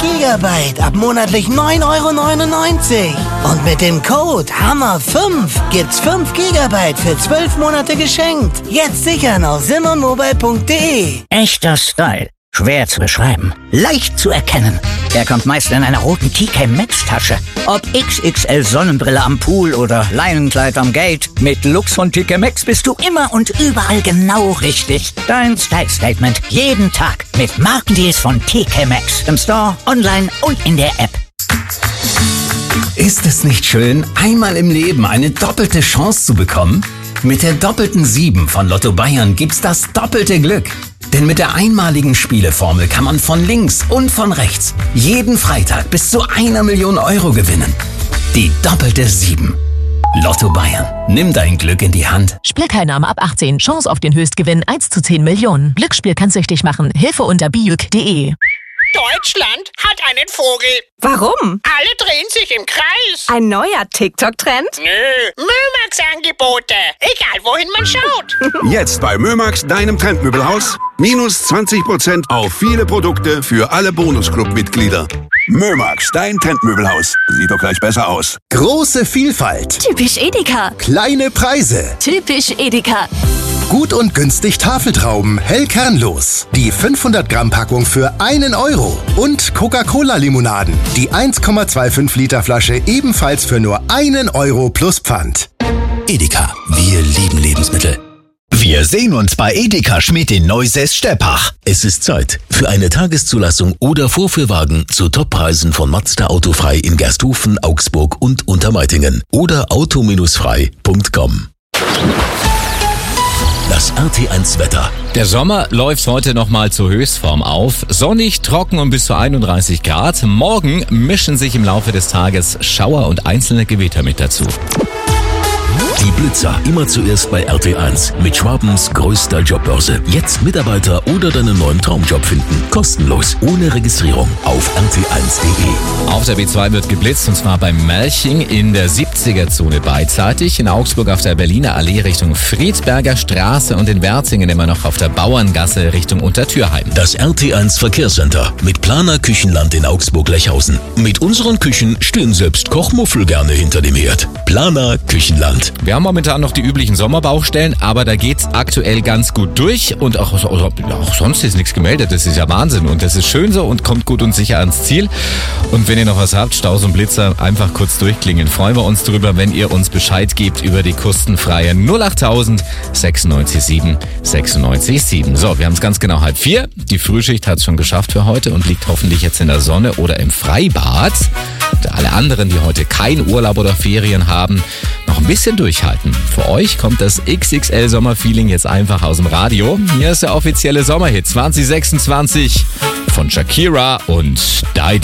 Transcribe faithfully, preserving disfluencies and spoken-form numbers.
Gigabyte ab monatlich neun Euro neunundneunzig. Und mit dem Code Hammer fünf gibt's fünf Gigabyte für zwölf Monate geschenkt. Jetzt sichern auf simonmobile punkt de. Echter Style. Schwer zu beschreiben. Leicht zu erkennen. Er kommt meist in einer roten T K Maxx Tasche. Ob X X L Sonnenbrille am Pool oder Leinenkleid am Gate. Mit Looks von T K Maxx bist du immer und überall genau richtig. Dein Style Statement jeden Tag mit Markendeals von T K Maxx. Im Store, online und in der App. Ist es nicht schön, einmal im Leben eine doppelte Chance zu bekommen? Mit der doppelten sieben von Lotto Bayern gibt's das doppelte Glück. Denn mit der einmaligen Spieleformel kann man von links und von rechts jeden Freitag bis zu einer Million Euro gewinnen. Die doppelte sieben. Lotto Bayern. Nimm dein Glück in die Hand. Spielteilnahme ab achtzehn. Chance auf den Höchstgewinn eins zu zehn Millionen. Glücksspiel kann süchtig machen. Hilfe unter biuk punkt de. Deutschland hat einen Vogel. Warum? Alle drehen sich im Kreis. Ein neuer TikTok-Trend? Nö, Mömax-Angebote. Egal, wohin man schaut. Jetzt bei Mömax, deinem Trendmöbelhaus. Minus zwanzig Prozent auf viele Produkte für alle Bonusclub-Mitglieder. Mömax, dein Trendmöbelhaus. Sieht doch gleich besser aus. Große Vielfalt. Typisch Edeka. Kleine Preise. Typisch Edeka. Gut und günstig Tafeltrauben, hell kernlos. Die fünfhundert Gramm Packung für einen Euro. Und Coca-Cola-Limonaden. Die eins Komma fünfundzwanzig Liter Flasche ebenfalls für nur einen Euro plus Pfand. Edeka, wir lieben Lebensmittel. Wir sehen uns bei Edeka Schmidt in Neusäß-Steppach. Es ist Zeit für eine Tageszulassung oder Vorführwagen zu Toppreisen von Mazda Autofrei in Gersthofen, Augsburg und Untermeitingen oder auto frei punkt com. Das R T eins Wetter. Der Sommer läuft heute nochmal zur Höchstform auf. Sonnig, trocken und bis zu einunddreißig Grad. Morgen mischen sich im Laufe des Tages Schauer und einzelne Gewitter mit dazu. Die Blitzer immer zuerst bei R T eins mit Schwabens größter Jobbörse. Jetzt Mitarbeiter oder deinen neuen Traumjob finden. Kostenlos, ohne Registrierung auf r t eins punkt de. Auf der B zwei wird geblitzt und zwar beim Melching in der siebziger Zone beidseitig. In Augsburg auf der Berliner Allee Richtung Friedberger Straße und in Werzingen immer noch auf der Bauerngasse Richtung Untertürheim. Das R T eins Verkehrscenter mit Planer Küchenland in Augsburg-Lechhausen. Mit unseren Küchen stehen selbst Kochmuffel gerne hinter dem Herd. Planer Küchenland. Wir haben momentan noch die üblichen Sommerbaustellen, aber da geht's aktuell ganz gut durch und auch, auch, auch sonst ist nichts gemeldet. Das ist ja Wahnsinn und das ist schön so und kommt gut und sicher ans Ziel. Und wenn ihr noch was habt, Staus und Blitzer, einfach kurz durchklingen. Freuen wir uns drüber, wenn ihr uns Bescheid gebt über die kostenfreie null achttausend sechsundneunzig sieben sechsundneunzig sieben. So, wir haben es ganz genau halb vier. Die Frühschicht hat es schon geschafft für heute und liegt hoffentlich jetzt in der Sonne oder im Freibad. Und alle anderen, die heute keinen Urlaub oder Ferien haben, noch ein bisschen durchhalten. Für euch kommt das X X L Sommerfeeling jetzt einfach aus dem Radio. Hier ist der offizielle Sommerhit zwanzig sechsundzwanzig von Shakira und Die